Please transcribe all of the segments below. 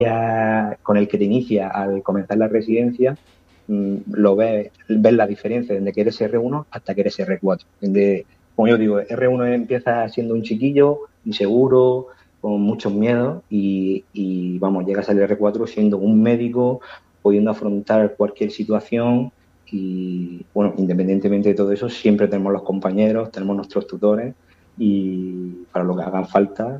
con el que te inicia al comenzar la residencia, lo ves la diferencia desde que eres R1 hasta que eres R4. Como yo digo, R1 empieza siendo un chiquillo, inseguro, con muchos miedos y vamos, llegas al R4 siendo un médico, pudiendo afrontar cualquier situación y, bueno, independientemente de todo eso, siempre tenemos los compañeros, tenemos nuestros tutores y para lo que hagan falta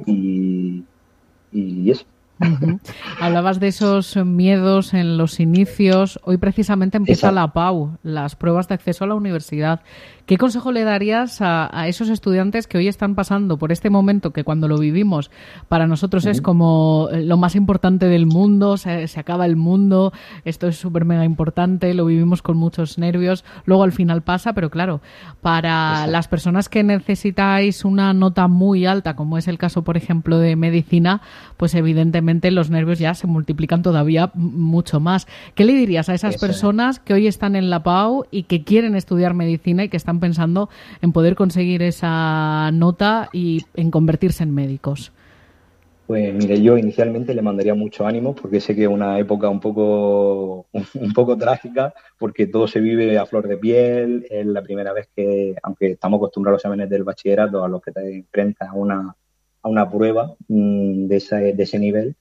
y eso. Uh-huh. Hablabas de esos miedos en los inicios. Hoy precisamente empieza Exacto. la PAU, las pruebas de acceso a la universidad. ¿Qué consejo le darías a esos estudiantes que hoy están pasando por este momento que cuando lo vivimos para nosotros es como lo más importante del mundo, se acaba el mundo, esto es súper mega importante, lo vivimos con muchos nervios, luego al final pasa, pero claro, para Exacto. las personas que necesitáis una nota muy alta, como es el caso, por ejemplo, de medicina, pues evidentemente los nervios ya se multiplican todavía mucho más. ¿Qué le dirías a esas personas que hoy están en la PAU y que quieren estudiar medicina y que están pensando en poder conseguir esa nota y en convertirse en médicos? Pues mire, yo inicialmente le mandaría mucho ánimo porque sé que es una época un poco trágica porque todo se vive a flor de piel, es la primera vez que, aunque estamos acostumbrados a los exámenes del bachillerato, a los que te enfrentas a una prueba de ese nivel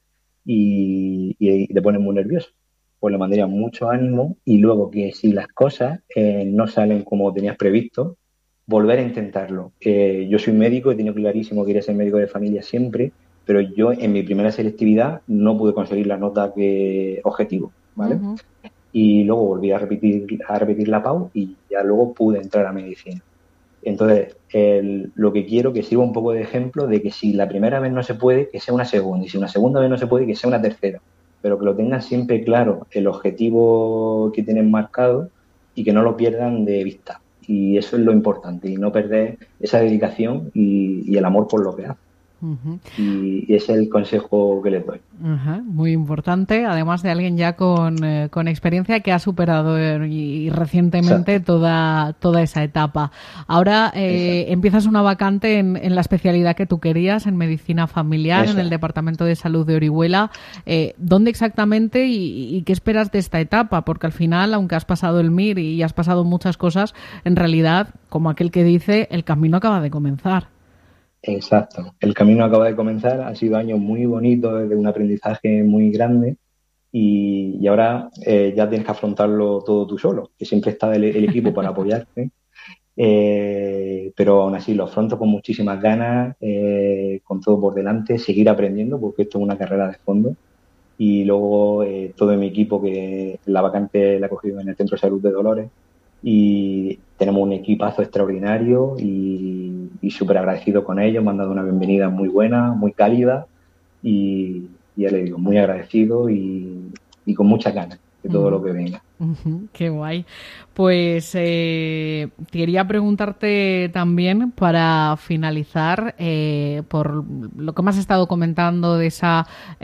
y te pones muy nervioso. Pues le mandaría mucho ánimo y luego que si las cosas no salen como tenías previsto, volver a intentarlo. Yo soy médico, he tenido clarísimo que quería ser médico de familia siempre, pero yo en mi primera selectividad no pude conseguir la nota que objetivo, ¿vale? Uh-huh. Y luego volví a repetir la PAU y ya luego pude entrar a medicina. Entonces, lo que quiero que sirva un poco de ejemplo de que si la primera vez no se puede, que sea una segunda, y si una segunda vez no se puede, que sea una tercera, pero que lo tengan siempre claro el objetivo que tienen marcado y que no lo pierdan de vista. Y eso es lo importante, y no perder esa dedicación y el amor por lo que hacen. Uh-huh. Y ese es el consejo que les doy. Ajá, muy importante, además de alguien ya con experiencia que ha superado y recientemente Exacto, toda esa etapa. Ahora exacto. empiezas una vacante en la especialidad que tú querías, en medicina familiar, en Eso el es. Departamento de Salud de Orihuela. ¿Dónde exactamente y qué esperas de esta etapa? Porque al final, aunque has pasado el MIR y has pasado muchas cosas, en realidad, como aquel que dice, el camino acaba de comenzar. Exacto. El camino acaba de comenzar, ha sido años muy bonitos, de un aprendizaje muy grande y ahora ya tienes que afrontarlo todo tú solo, que siempre está el equipo para apoyarte, pero aún así lo afronto con muchísimas ganas, con todo por delante, seguir aprendiendo porque esto es una carrera de fondo y luego todo mi equipo que la vacante la he cogido en el Centro de Salud de Dolores y tenemos un equipazo extraordinario y súper agradecido con ellos, me han dado una bienvenida muy buena, muy cálida y ya le digo, muy agradecido y con muchas ganas de todo lo Uh-huh. que venga. Ujú, qué guay. Pues quería preguntarte también para finalizar por lo que me has estado comentando de esa,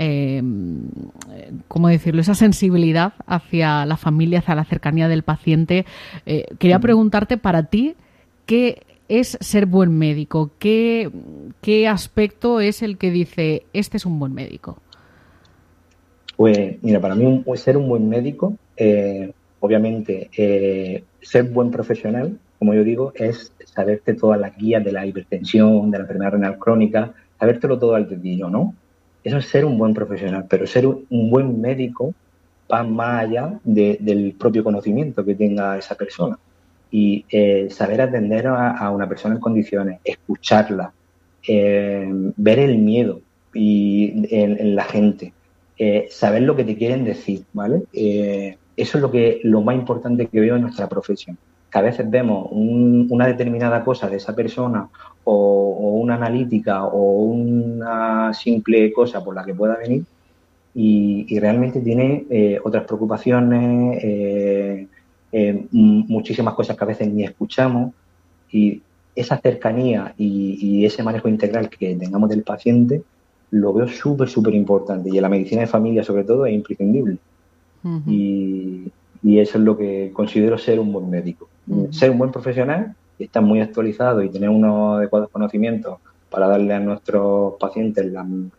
¿cómo decirlo? Esa sensibilidad hacia la familia, hacia la cercanía del paciente. Quería preguntarte para ti qué es ser buen médico, qué aspecto es el que dice este es un buen médico. Pues mira, para mí ser un buen médico, obviamente, ser buen profesional, como yo digo, es saberte todas las guías de la hipertensión, de la enfermedad renal crónica, sabértelo todo al dedillo, ¿no? Eso es ser un buen profesional, pero ser un buen médico va más allá del propio conocimiento que tenga esa persona. Y saber atender a una persona en condiciones, escucharla, ver el miedo en la gente, saber lo que te quieren decir, ¿vale? Eso es lo más importante que veo en nuestra profesión. Que a veces vemos una determinada cosa de esa persona o una analítica o una simple cosa por la que pueda venir y realmente tiene otras preocupaciones, muchísimas cosas que a veces ni escuchamos y esa cercanía y ese manejo integral que tengamos del paciente lo veo súper, súper importante y en la medicina de familia sobre todo es imprescindible Uh-huh, y eso es lo que considero ser un buen médico. uh-huh. Ser un buen profesional, estar muy actualizado y tener unos adecuados conocimientos para darle a nuestros pacientes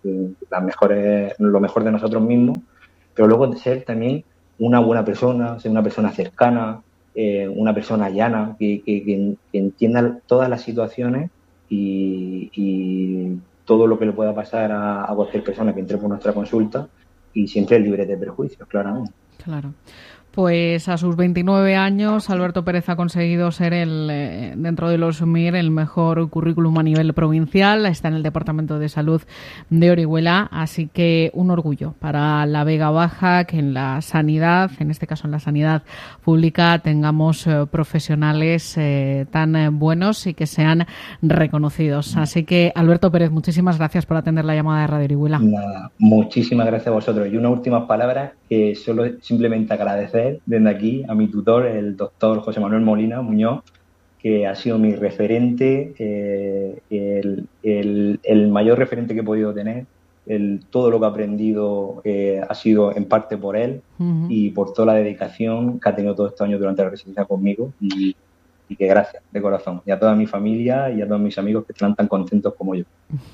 lo mejor de nosotros mismos, pero luego de ser también una buena persona, ser una persona cercana, una persona llana, que entienda todas las situaciones y todo lo que le pueda pasar a cualquier persona que entre por nuestra consulta, y siempre libre de perjuicios, claramente. Claro. Pues a sus 29 años, Alberto Pérez ha conseguido ser dentro de los MIR el mejor currículum a nivel provincial. Está en el Departamento de Salud de Orihuela, así que un orgullo para la Vega Baja que en la sanidad, en este caso en la sanidad pública, tengamos profesionales tan buenos y que sean reconocidos. Así que, Alberto Pérez, muchísimas gracias por atender la llamada de Radio Orihuela. Nada, muchísimas gracias a vosotros. Y unas últimas palabras que solo simplemente agradecer desde aquí a mi tutor, el doctor José Manuel Molina Muñoz, que ha sido mi referente, el mayor referente que he podido tener. Todo lo que he aprendido ha sido en parte por él y por toda la dedicación que ha tenido todos estos años durante la residencia conmigo, y que gracias de corazón, y a toda mi familia y a todos mis amigos que están tan contentos como yo.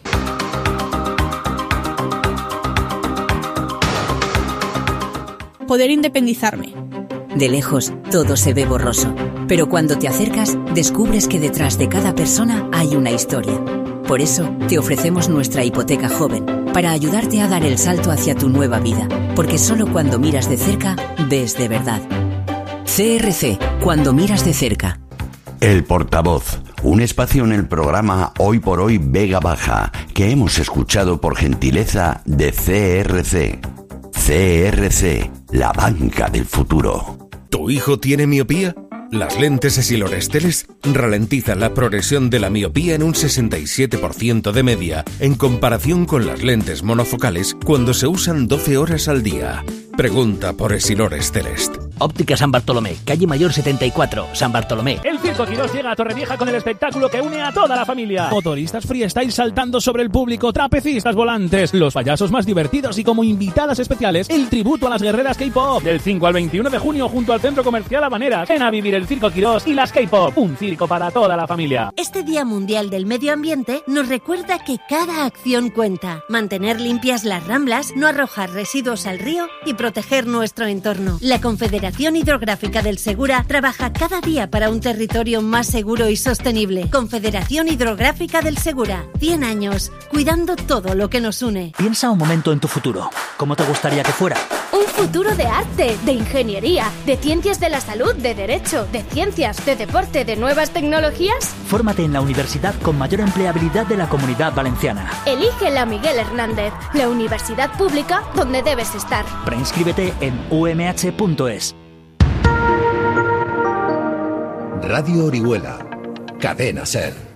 Poder independizarme. De lejos, todo se ve borroso, pero cuando te acercas, descubres que detrás de cada persona hay una historia. Por eso, te ofrecemos nuestra hipoteca joven, para ayudarte a dar el salto hacia tu nueva vida, porque solo cuando miras de cerca, ves de verdad. CRC, cuando miras de cerca. El Portavoz, un espacio en el programa Hoy por Hoy Vega Baja, que hemos escuchado por gentileza de CRC. CRC, la banca del futuro. ¿Tu hijo tiene miopía? Las lentes Essilor Esteles ralentizan la progresión de la miopía en un 67% de media, en comparación con las lentes monofocales cuando se usan 12 horas al día. Pregunta por Essilor Esteles. Óptica San Bartolomé, calle Mayor 74, San Bartolomé. El Circo Quirós llega a Torrevieja con el espectáculo que une a toda la familia. Motoristas freestyle saltando sobre el público, trapecistas volantes, los payasos más divertidos y como invitadas especiales, el tributo a las guerreras K-pop. Del 5 al 21 de junio junto al Centro Comercial Habaneras. Ven a vivir el Circo Quirós y las K-pop. Un circo para toda la familia. Este Día Mundial del Medio Ambiente nos recuerda que cada acción cuenta. Mantener limpias las ramblas, no arrojar residuos al río y proteger nuestro entorno. La Confederación Hidrográfica del Segura trabaja cada día para un territorio más seguro y sostenible. Confederación Hidrográfica del Segura. 100 años, cuidando todo lo que nos une. Piensa un momento en tu futuro. ¿Cómo te gustaría que fuera? Un futuro de arte, de ingeniería, de ciencias de la salud, de derecho, de ciencias, de deporte, de nuevas tecnologías. Fórmate en la universidad con mayor empleabilidad de la Comunidad Valenciana. Elige la Miguel Hernández, la universidad pública donde debes estar. Preinscríbete en umh.es. Radio Orihuela, Cadena SER.